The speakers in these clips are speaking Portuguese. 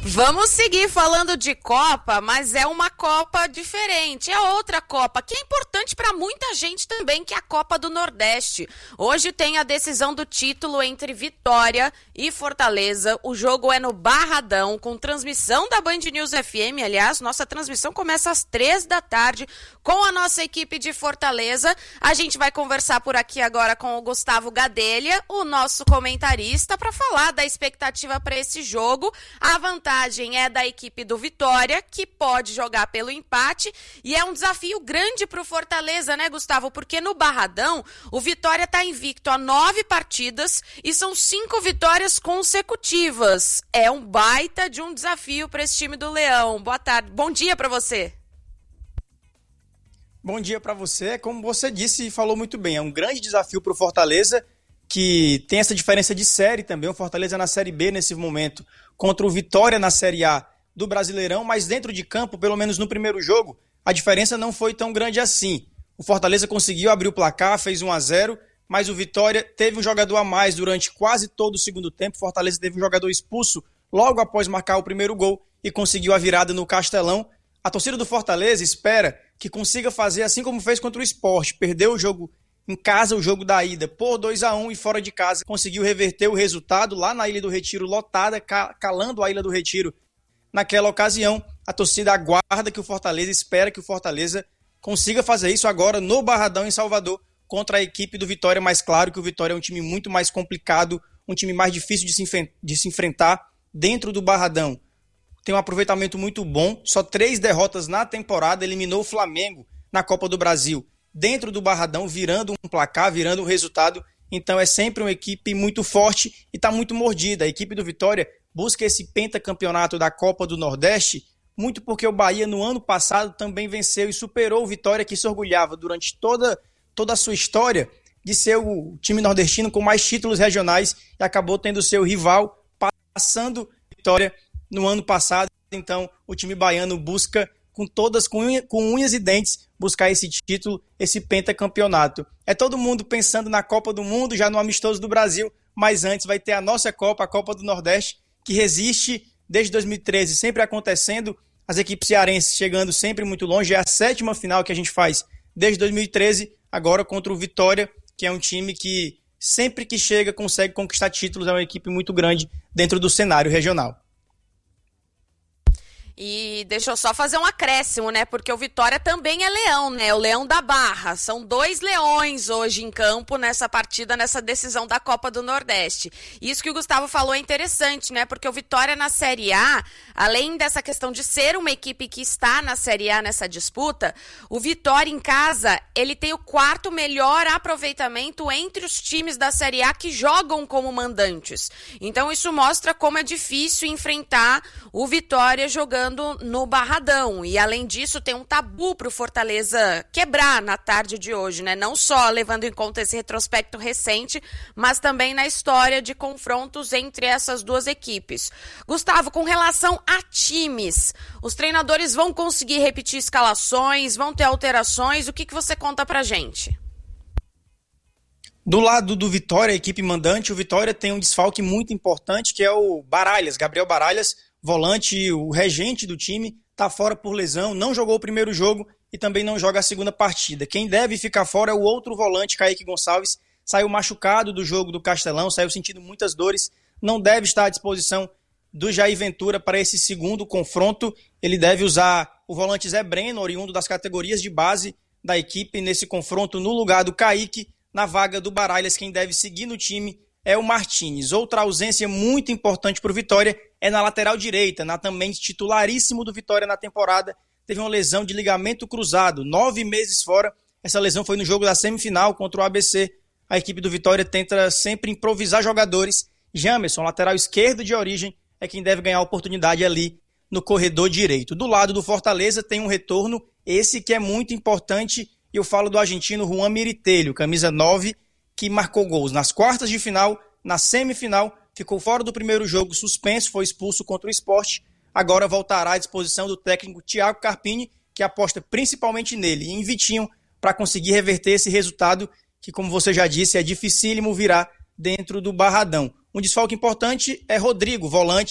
Vamos seguir falando de Copa, mas é uma Copa diferente, é outra Copa, que é importante para muita gente também, que é a Copa do Nordeste. Hoje tem a decisão do título entre Vitória e Fortaleza. O jogo é no Barradão, com transmissão da Band News FM. Aliás, nossa transmissão começa às 15h com a nossa equipe de Fortaleza. A gente vai conversar por aqui agora com o Gustavo Gadelha, o nosso comentarista, para falar da expectativa para esse jogo. A vantagem é da equipe do Vitória, que pode jogar pelo empate, e é um desafio grande para o Fortaleza, né, Gustavo? Porque no Barradão, o Vitória está invicto a 9 partidas e são 5 vitórias consecutivas. É um baita de um desafio para esse time do Leão. Boa tarde, bom dia para você. Bom dia para você. Como você disse e falou muito bem, é um grande desafio para o Fortaleza, que tem essa diferença de série também. O Fortaleza na Série B nesse momento, contra o Vitória na Série A do Brasileirão, mas dentro de campo, pelo menos no primeiro jogo, a diferença não foi tão grande assim. O Fortaleza conseguiu abrir o placar, fez 1-0, mas o Vitória teve um jogador a mais durante quase todo o segundo tempo. O Fortaleza teve um jogador expulso logo após marcar o primeiro gol e conseguiu a virada no Castelão. A torcida do Fortaleza espera que consiga fazer assim como fez contra o Sport. Perdeu o jogo em casa, o jogo da ida, por 2-1, e fora de casa conseguiu reverter o resultado lá na Ilha do Retiro, lotada, calando a Ilha do Retiro. Naquela ocasião, a torcida aguarda que o Fortaleza, espera que o Fortaleza consiga fazer isso agora no Barradão, em Salvador, contra a equipe do Vitória. Mas claro que o Vitória é um time muito mais complicado, um time mais difícil de se enfrentar dentro do Barradão. Tem um aproveitamento muito bom, só 3 derrotas na temporada, eliminou o Flamengo na Copa do Brasil dentro do Barradão, virando um placar, virando um resultado. Então é sempre uma equipe muito forte e está muito mordida. A equipe do Vitória busca esse pentacampeonato da Copa do Nordeste, muito porque o Bahia no ano passado também venceu e superou o Vitória, que se orgulhava durante toda a sua história de ser o time nordestino com mais títulos regionais, e acabou tendo seu rival passando Vitória no ano passado. Então o time baiano busca com unhas e dentes buscar esse título, esse pentacampeonato. É todo mundo pensando na Copa do Mundo, já no amistoso do Brasil, mas antes vai ter a nossa Copa, a Copa do Nordeste, que resiste desde 2013, sempre acontecendo, as equipes cearenses chegando sempre muito longe. É a 7ª final que a gente faz desde 2013, agora contra o Vitória, que é um time que sempre que chega consegue conquistar títulos, é uma equipe muito grande dentro do cenário regional. E deixa eu só fazer um acréscimo, né? Porque o Vitória também é leão, né? O Leão da Barra. São 2 leões hoje em campo nessa partida, nessa decisão da Copa do Nordeste. Isso que o Gustavo falou é interessante, né? Porque o Vitória na Série A, além dessa questão de ser uma equipe que está na Série A nessa disputa, o Vitória em casa, ele tem o 4º melhor aproveitamento entre os times da Série A que jogam como mandantes. Então isso mostra como é difícil enfrentar o Vitória jogando no Barradão. E além disso, tem um tabu para o Fortaleza quebrar na tarde de hoje, né? Não só levando em conta esse retrospecto recente, mas também na história de confrontos entre essas duas equipes. Gustavo, com relação a times, os treinadores vão conseguir repetir escalações, vão ter alterações? O que você conta pra gente? Do lado do Vitória, a equipe mandante, o Vitória tem um desfalque muito importante, que é o Baralhas, Gabriel Baralhas, volante, o regente do time, está fora por lesão, não jogou o primeiro jogo e também não joga a segunda partida. Quem deve ficar fora é o outro volante, Kaique Gonçalves, saiu machucado do jogo do Castelão, saiu sentindo muitas dores, não deve estar à disposição do Jair Ventura para esse segundo confronto. Ele deve usar o volante Zé Breno, oriundo das categorias de base da equipe, nesse confronto no lugar do Kaique. Na vaga do Baralhas, quem deve seguir no time é o Martínez. Outra ausência muito importante para o Vitória é na lateral direita, também titularíssimo do Vitória na temporada, teve uma lesão de ligamento cruzado, 9 meses fora. Essa lesão foi no jogo da semifinal contra o ABC. A equipe do Vitória tenta sempre improvisar jogadores. Jamerson, lateral esquerdo de origem, é quem deve ganhar a oportunidade ali no corredor direito. Do lado do Fortaleza tem um retorno, esse que é muito importante, e eu falo do argentino Juan Miritelho, camisa 9, que marcou gols nas quartas de final, na semifinal, ficou fora do primeiro jogo suspenso, foi expulso contra o Sport, agora voltará à disposição do técnico Thiago Carpini, que aposta principalmente nele e em Vitinho para conseguir reverter esse resultado que, como você já disse, é dificílimo virar dentro do Barradão. Um desfalque importante é Rodrigo, volante,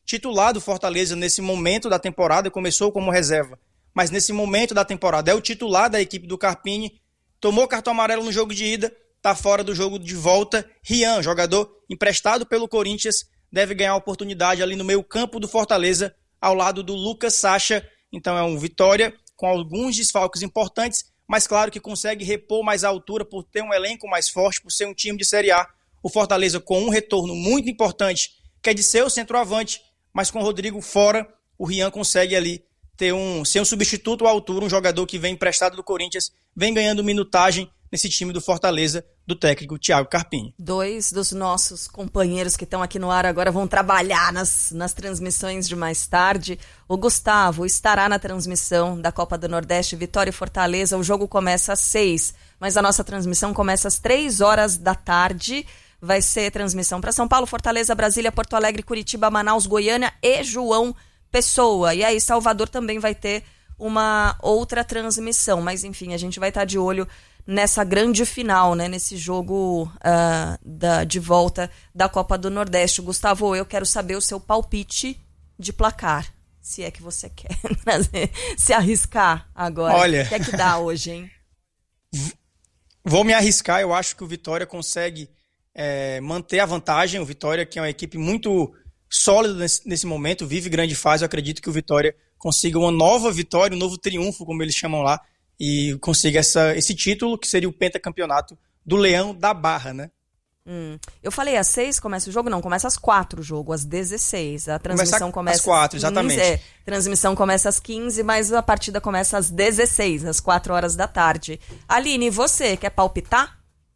titular do Fortaleza nesse momento da temporada, começou como reserva, mas nesse momento da temporada é o titular da equipe do Carpini, tomou cartão amarelo no jogo de ida, está fora do jogo de volta. Rian, jogador emprestado pelo Corinthians, deve ganhar a oportunidade ali no meio campo do Fortaleza, ao lado do Lucas Sacha. Então é um Vitória com alguns desfalques importantes, mas claro que consegue repor mais a altura por ter um elenco mais forte, por ser um time de Série A. O Fortaleza com um retorno muito importante, que é de ser o centroavante, mas com o Rodrigo fora, o Rian consegue ali ser um substituto à altura, um jogador que vem emprestado do Corinthians, vem ganhando minutagem nesse time do Fortaleza, do técnico Thiago Carpini. 2 dos nossos companheiros que estão aqui no ar agora vão trabalhar nas transmissões de mais tarde. O Gustavo estará na transmissão da Copa do Nordeste, Vitória e Fortaleza. O jogo começa às 6, mas a nossa transmissão começa às 3 horas da tarde. Vai ser transmissão para São Paulo, Fortaleza, Brasília, Porto Alegre, Curitiba, Manaus, Goiânia e João Pessoa. E aí Salvador também vai ter uma outra transmissão. Mas enfim, a gente vai estar de olho nessa grande final, né? Nesse jogo de volta da Copa do Nordeste. Gustavo, eu quero saber o seu palpite de placar. Se é que você quer se arriscar agora. Olha, o que é que dá hoje, hein? Vou me arriscar. Eu acho que o Vitória consegue manter a vantagem. O Vitória, que é uma equipe muito sólida nesse momento, vive grande fase. Eu acredito que o Vitória consiga uma nova vitória, um novo triunfo, como eles chamam lá, e consiga esse título, que seria o pentacampeonato do Leão da Barra, né? Eu falei às 6 começa o jogo? Não, começa às 4 o jogo, às 16. A transmissão começa às 4, exatamente. A transmissão começa às 15, mas a partida começa às 16, às 4 horas da tarde. Aline, você quer palpitar?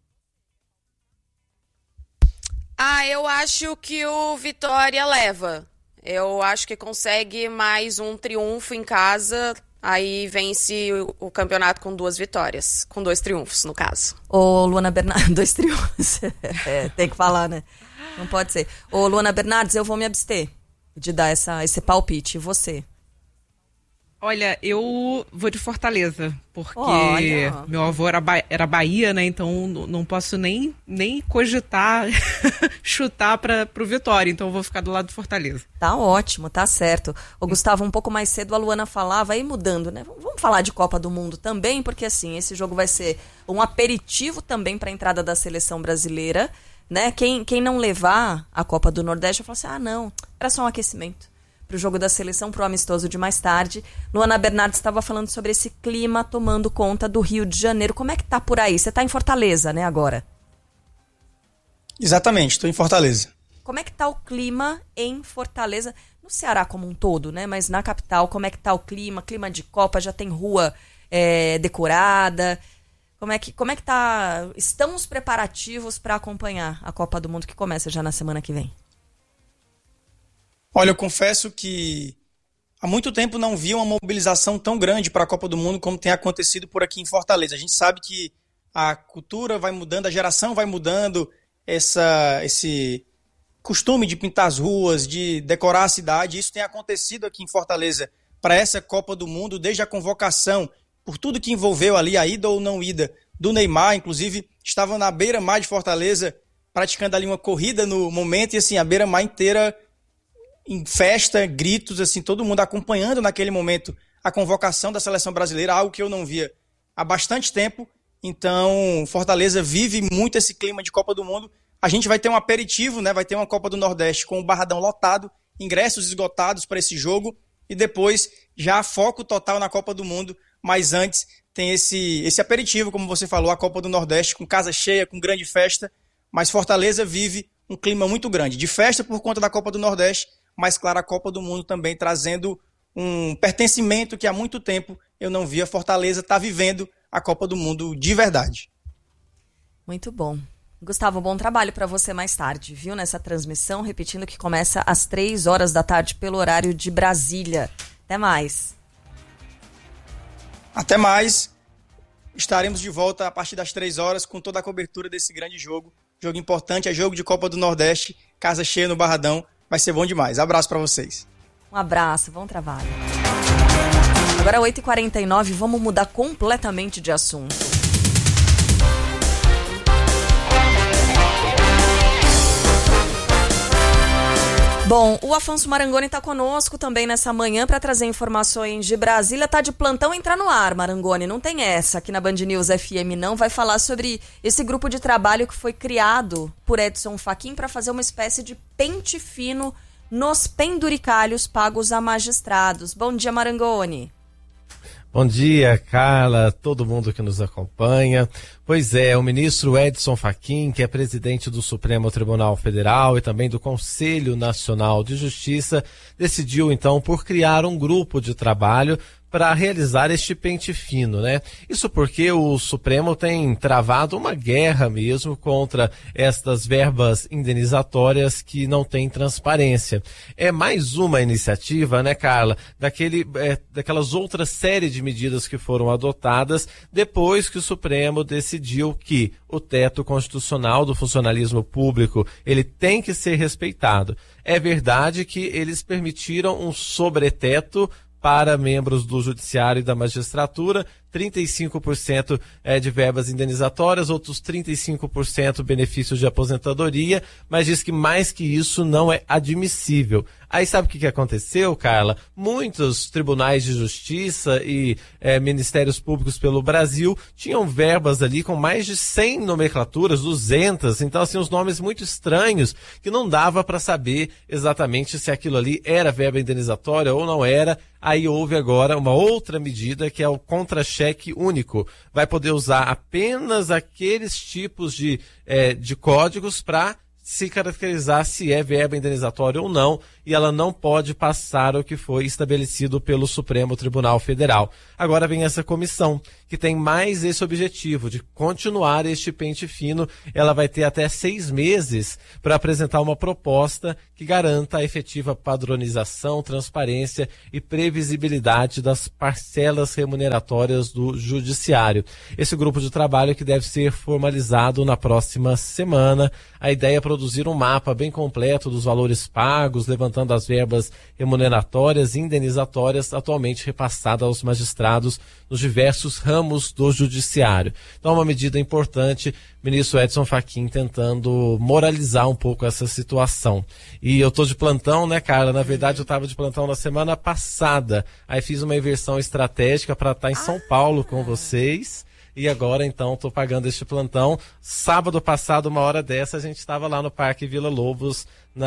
Eu acho que o Vitória leva. Eu acho que consegue mais um triunfo em casa. Aí vence o campeonato com 2 vitórias. Com 2 triunfos, no caso. Ô, Luana Bernardes, 2 triunfos. Tem que falar, né? Não pode ser. Ô, Luana Bernardes, eu vou me abster de dar esse palpite. E você? Olha, eu vou de Fortaleza, porque meu avô era Bahia, né? Então não posso nem cogitar chutar pro Vitória. Então eu vou ficar do lado do Fortaleza. Tá ótimo, tá certo. Ô, Gustavo, um pouco mais cedo a Luana falava, aí mudando, né? Vamos falar de Copa do Mundo também, porque assim, esse jogo vai ser um aperitivo também para a entrada da seleção brasileira, né? Quem não levar a Copa do Nordeste vai falar assim, não, era só um aquecimento para o jogo da seleção, para o amistoso de mais tarde. Luana Bernardes estava falando sobre esse clima tomando conta do Rio de Janeiro. Como é que tá por aí? Você tá em Fortaleza, né, agora? Exatamente, estou em Fortaleza. Como é que tá o clima em Fortaleza? No Ceará como um todo, né? Mas na capital, como é que tá o clima? Clima de Copa, já tem rua decorada? Como é que tá? Estão os preparativos para acompanhar a Copa do Mundo que começa já na semana que vem? Olha, eu confesso que há muito tempo não vi uma mobilização tão grande para a Copa do Mundo como tem acontecido por aqui em Fortaleza. A gente sabe que a cultura vai mudando, a geração vai mudando, esse costume de pintar as ruas, de decorar a cidade. Isso tem acontecido aqui em Fortaleza para essa Copa do Mundo, desde a convocação, por tudo que envolveu ali, a ida ou não ida do Neymar. Inclusive, estava na beira-mar de Fortaleza, praticando ali uma corrida no momento, e assim, a beira-mar inteira em festa, gritos, assim, todo mundo acompanhando naquele momento a convocação da seleção brasileira, algo que eu não via há bastante tempo. Então, Fortaleza vive muito esse clima de Copa do Mundo. A gente vai ter um aperitivo, né? Vai ter uma Copa do Nordeste com o Barradão lotado, ingressos esgotados para esse jogo, e depois já foco total na Copa do Mundo. Mas antes tem esse aperitivo, como você falou, a Copa do Nordeste com casa cheia, com grande festa. Mas Fortaleza vive um clima muito grande de festa por conta da Copa do Nordeste, mas, claro, a Copa do Mundo também trazendo um pertencimento que há muito tempo eu não via. Fortaleza está vivendo a Copa do Mundo de verdade. Muito bom. Gustavo, bom trabalho para você mais tarde, viu? Nessa transmissão, repetindo que começa às 3 horas da tarde pelo horário de Brasília. Até mais. Até mais. Estaremos de volta a partir das 3 horas com toda a cobertura desse grande jogo. Jogo importante, é jogo de Copa do Nordeste, casa cheia no Barradão. Vai ser bom demais. Abraço para vocês. Um abraço, bom trabalho. Agora 8h49, vamos mudar completamente de assunto. Bom, o Afonso Marangoni está conosco também nessa manhã para trazer informações de Brasília. Tá de plantão, entrar no ar, Marangoni. Não tem essa aqui na Band News FM, não. Vai falar sobre esse grupo de trabalho que foi criado por Edson Fachin para fazer uma espécie de pente fino nos penduricalhos pagos a magistrados. Bom dia, Marangoni. Bom dia, Carla, todo mundo que nos acompanha. Pois é, o ministro Edson Fachin, que é presidente do Supremo Tribunal Federal e também do Conselho Nacional de Justiça, decidiu então por criar um grupo de trabalho para realizar este pente fino, né? Isso porque o Supremo tem travado uma guerra mesmo contra estas verbas indenizatórias que não têm transparência. É mais uma iniciativa, né, Carla, daquelas outras série de medidas que foram adotadas depois que o Supremo decidiu que o teto constitucional do funcionalismo público, ele tem que ser respeitado. É verdade que eles permitiram um sobreteto para membros do Judiciário e da Magistratura, 35% de verbas indenizatórias, outros 35% benefícios de aposentadoria, mas diz que mais que isso não é admissível. Aí sabe o que aconteceu, Carla? Muitos tribunais de justiça e ministérios públicos pelo Brasil tinham verbas ali com mais de 100 nomenclaturas, 200, então assim, uns nomes muito estranhos que não dava para saber exatamente se aquilo ali era verba indenizatória ou não era. Aí houve agora uma outra medida que é o contra-cheque único. Vai poder usar apenas aqueles tipos de códigos para se caracterizar se é verba indenizatória ou não, e ela não pode passar o que foi estabelecido pelo Supremo Tribunal Federal. Agora vem essa comissão, que tem mais esse objetivo de continuar este pente fino. Ela vai ter até 6 meses para apresentar uma proposta que garanta a efetiva padronização, transparência e previsibilidade das parcelas remuneratórias do Judiciário. Esse grupo de trabalho que deve ser formalizado na próxima semana. A ideia é produzir um mapa bem completo dos valores pagos, levantando as verbas remuneratórias e indenizatórias atualmente repassadas aos magistrados nos diversos ramos do Judiciário. Então é uma medida importante, ministro Edson Fachin tentando moralizar um pouco essa situação. E eu tô de plantão, né, Carla? Na verdade eu estava de plantão na semana passada, aí fiz uma inversão estratégica para estar em São Paulo com vocês. E agora, então, estou pagando este plantão. Sábado passado, uma hora dessa, a gente estava lá no Parque Vila Lobos,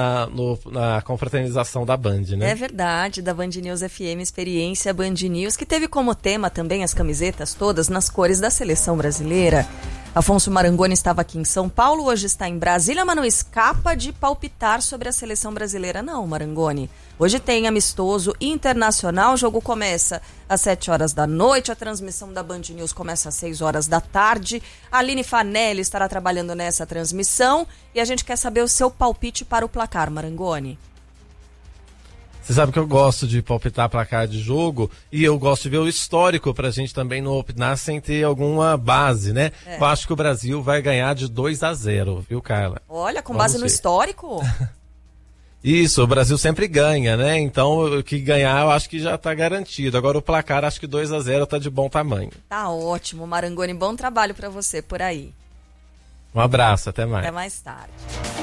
na confraternização da Band, né? É verdade, da Band News FM, Experiência Band News, que teve como tema também as camisetas todas nas cores da seleção brasileira. Afonso Marangoni estava aqui em São Paulo, hoje está em Brasília, mas não escapa de palpitar sobre a seleção brasileira não, Marangoni. Hoje tem amistoso internacional, o jogo começa às 7 horas da noite, a transmissão da Band News começa às 6 horas da tarde. A Aline Fanelli estará trabalhando nessa transmissão e a gente quer saber o seu palpite para o placar, Marangoni. Você sabe que eu gosto de palpitar placar de jogo e eu gosto de ver o histórico pra gente também não opinar sem ter alguma base, né? Eu acho que o Brasil vai ganhar de 2-0, viu, Carla? Olha, com base no histórico? Isso, o Brasil sempre ganha, né? Então, o que ganhar eu acho que já tá garantido. Agora o placar, acho que 2-0 tá de bom tamanho. Tá ótimo, Marangoni. Bom trabalho pra você por aí. Um abraço, até mais. Até mais tarde.